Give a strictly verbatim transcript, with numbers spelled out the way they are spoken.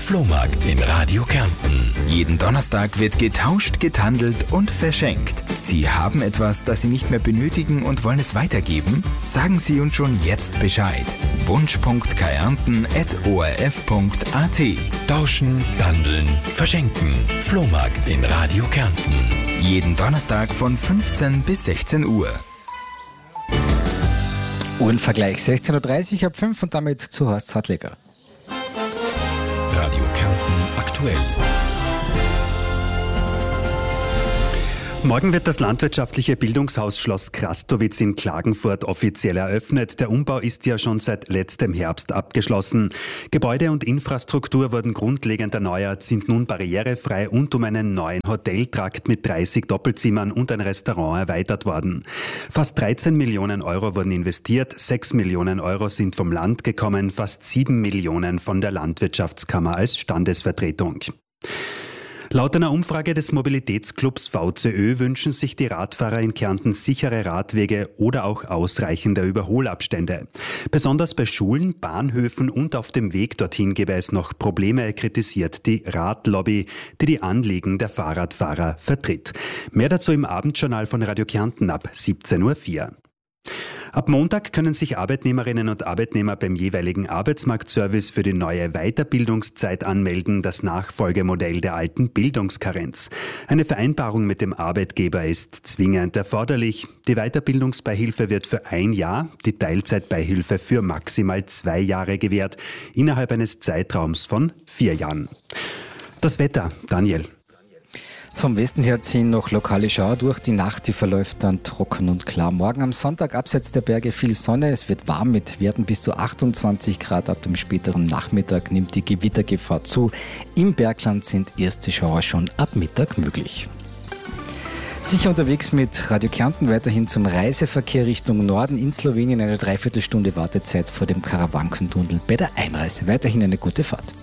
Flohmarkt in Radio Kärnten. Jeden Donnerstag wird getauscht, gethandelt und verschenkt. Sie haben etwas, das Sie nicht mehr benötigen und wollen es weitergeben? Sagen Sie uns schon jetzt Bescheid. wunsch.kärnten at o r f punkt a t. Tauschen, handeln, verschenken. Flohmarkt in Radio Kärnten. Jeden Donnerstag von fünfzehn bis sechzehn Uhr. Uhrenvergleich sechzehn Uhr dreißig ab fünf und damit zu Horst Hartleger. Radio Kärnten aktuell. Morgen wird das landwirtschaftliche Bildungshaus Schloss Krastowitz in Klagenfurt offiziell eröffnet. Der Umbau ist ja schon seit letztem Herbst abgeschlossen. Gebäude und Infrastruktur wurden grundlegend erneuert, sind nun barrierefrei und um einen neuen Hoteltrakt mit dreißig Doppelzimmern und ein Restaurant erweitert worden. Fast dreizehn Millionen Euro wurden investiert, sechs Millionen Euro sind vom Land gekommen, fast sieben Millionen von der Landwirtschaftskammer als Standesvertretung. Laut einer Umfrage des Mobilitätsclubs V C Ö wünschen sich die Radfahrer in Kärnten sichere Radwege oder auch ausreichende Überholabstände. Besonders bei Schulen, Bahnhöfen und auf dem Weg dorthin gäbe es noch Probleme, kritisiert die Radlobby, die die Anliegen der Fahrradfahrer vertritt. Mehr dazu im Abendjournal von Radio Kärnten ab siebzehn Uhr vier. Ab Montag können sich Arbeitnehmerinnen und Arbeitnehmer beim jeweiligen Arbeitsmarktservice für die neue Weiterbildungszeit anmelden, das Nachfolgemodell der alten Bildungskarenz. Eine Vereinbarung mit dem Arbeitgeber ist zwingend erforderlich. Die Weiterbildungsbeihilfe wird für ein Jahr, die Teilzeitbeihilfe für maximal zwei Jahre gewährt, innerhalb eines Zeitraums von vier Jahren. Das Wetter, Daniel. Vom Westen her ziehen noch lokale Schauer durch. Die Nacht, die verläuft dann trocken und klar. Morgen am Sonntag abseits der Berge viel Sonne. Es wird warm mit Werten bis zu achtundzwanzig Grad. Ab dem späteren Nachmittag nimmt die Gewittergefahr zu. Im Bergland sind erste Schauer schon ab Mittag möglich. Sicher unterwegs mit Radio Kärnten weiterhin zum Reiseverkehr Richtung Norden in Slowenien. Eine Dreiviertelstunde Wartezeit vor dem Karawankentunnel bei der Einreise. Weiterhin eine gute Fahrt.